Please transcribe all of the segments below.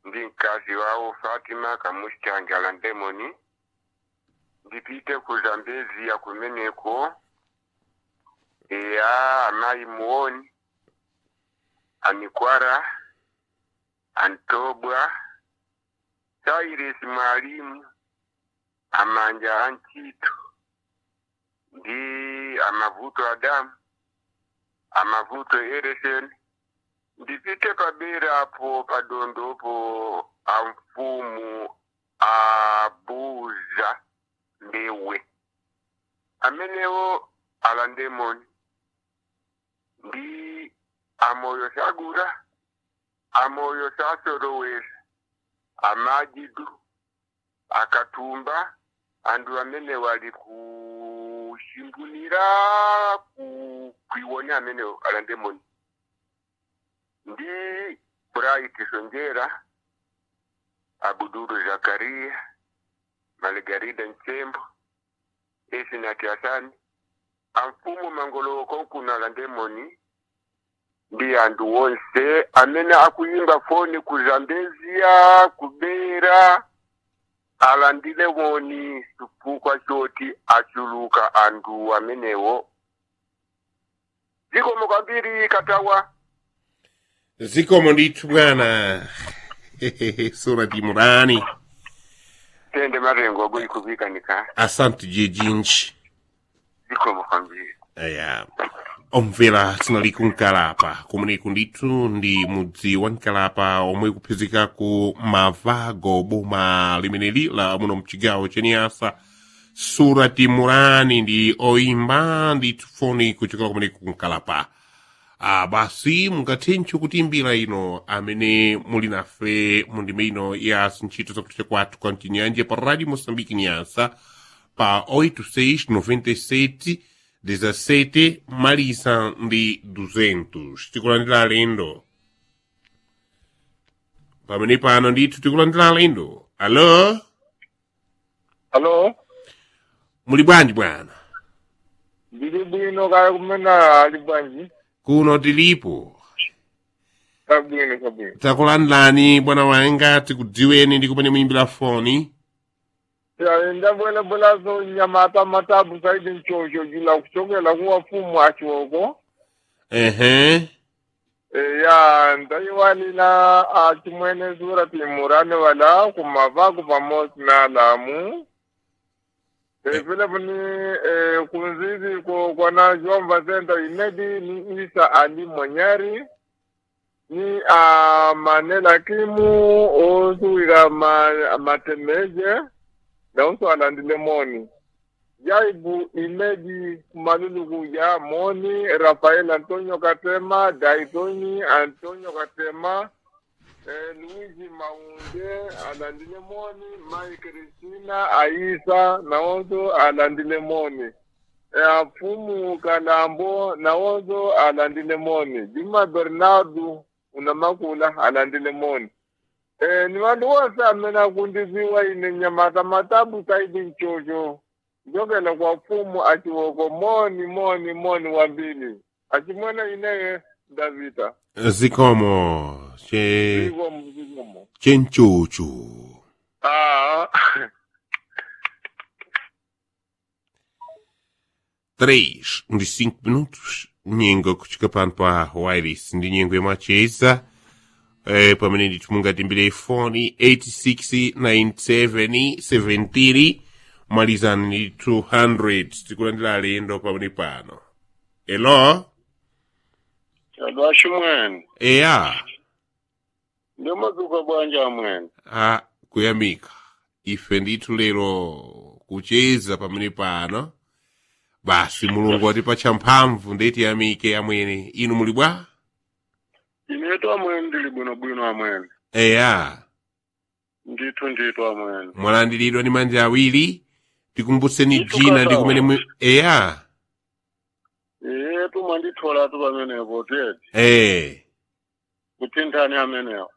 ndi mkazi wao Fatima Kamushtangi alandemoni. Ndipite ku Zambezi ya kumeneko amayi muoni Anikwara Antobwa Cyrus mwalimu Amanja Anchito ndi Amavuto Adamu Amavuto Eresen. Ndipite pabera apo padondo po amfumu Abuza Mbewe amenewo alandemoni ndi amoyo sagura amoyo sasorowesa Amajidu Akatumba andu amene wali kushimbunira kuiwona amene alandemoni ndi Bright Sonjera Abuduru Zakaria Margarida Nchembo Esinati Hasani amfumu Mangolo konkuna alandemoni ndi andu wonse amene akuyimba foni ku Zambezia kubera alandile woni chifukwa choti achuluka andu amenewo. Zikomo kwambiri Katawa. Zikomo ndithu bwana. Surati Murani. Tende marengo guyikubikanika. Asante jejinji. Zikomo kwambiri. Aya. Omvera tinali ku Nkalapa kumeneko ndithu ndi mudzi wa Nkalapa omwe kuphezeka ku Mavago boma limeneli la muno mchigawo cha Niasa. Surati Murani ndi oimba ndithu foni kuchokera kumeneko ku Nkalapa. Basi mungathencho kutimbira ino amene muli nafe mundime ino ya ntchito zakutisha kwathu kwa mchinyanja pa Radio Moçambique Niasa pa 8697 17 malisa ndi 200. Tikulandira alendo pamene pano ndithu tikulandira alendo. Alo muli bwanji bwana? Ndili bwino kaya kumena ali bwanji? Kuno tilipo. Kabwino. Takulandani bwana wanga tikudziweni ndi kumene muyimbira foni. Ya ndabwela zo nyamata matabu zaidi nchocho jula kuchokela kuwa fumu achiwoko. Ya ndaiwalila achimwene Surati Murani wala kumavaku pamosi na Lamu. Vile vini kunzizi kwa na jomba zenda inedi ni Isa Ali Monyari. Ni Manela Kimu osuiga matemeje. Na uso alandile moni. Jaibu imedi kumalulugu ya moni. Rafael Antonio Katema. Daitoni Antonio Katema. Luigi Maunde alandile moni. Mai Cristina Aisa na uso alandile moni. Fumu Kalambo na uso alandile moni. Juma Bernardo unamakula alandile moni. Ni wandu wose amena kundiziwa ine nyamata matabu saidi nchocho. Jogela kwa fumu achiwoko moni wambili. Achimwena ineye Davita. Zikomo. Zikomo. Chenchocho. 3 de 5 minutos. Nyengo kuchikapano pa wireless. Ndi nyengo ya macheza. Pamene ndithu mungatimbire foni 8697 malizani ndi 200. Tikulandira alendo pamene pano. Hello? Hello ashimwene. Eya. Ndomazuka bwanja mwene. Kuyamika. Ife ndithu lero kucheza pamene pano. Basi mulungu watipacha mphamvu ndeti yamike amwene. Inu muli bwa? Ineto amwene ndili bwino amwene. Eya. Ndithu amwene. Mwalandiridwa ndi manja awiri. Tikumbutseni jina ndi kumene eya. Tumandithola tu pamenepo tete. Kutinthani amenewo.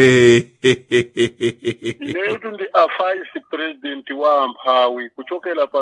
Inetu ndi a vice president wa Amphawi kuchokela pa